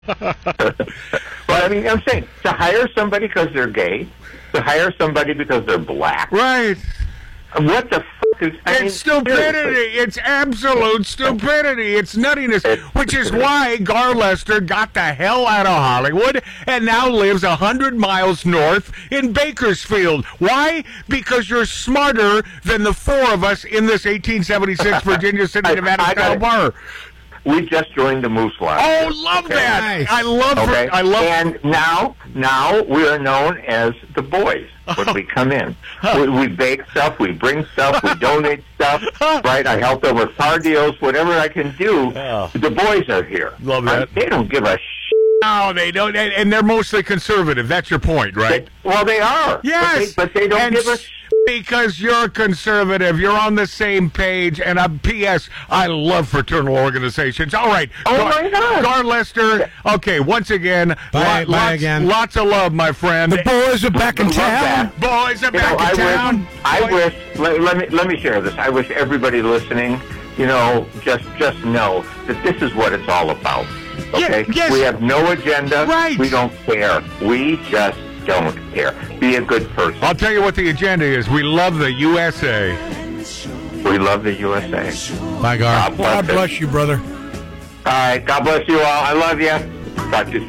Well, I mean, I'm saying to hire somebody because they're gay, to hire somebody because they're black. Right. What the fuck is? It's stupidity. Seriously. It's absolute stupidity. It's nuttiness, which is why Gar Lester got the hell out of Hollywood and now lives 100 miles north in Bakersfield. Why? Because you're smarter than the four of us in this 1876 Virginia City, Nevada style bar. We just joined the Moose Lodge. Oh, love that! Nice. I love it. I love. And now we are known as the boys when we come in. We bake stuff, we bring stuff, we donate stuff. Right? I help them with car deals, whatever I can do. Oh. The boys are here. Love that. They don't give a No, they don't, and they're mostly conservative. That's your point, right? They are. Yes, but they don't give a because you're conservative. You're on the same page. And P.S. I love fraternal organizations. All right. Oh, my God. Gar Lester. Okay, once again, Bye again. Lots of love, my friend. The boys are back in Love town. that. Boys are back in town. I wish. Let me share this. I wish everybody listening, just know that this is what it's all about. Okay? Yes. We have no agenda. Right. We don't care. We just don't care. Be a good person. I'll tell you what the agenda is. We love the USA. We love the USA. Bye, Gar. God bless God bless you, brother. All right. God bless you all. I love you. Talk to you soon.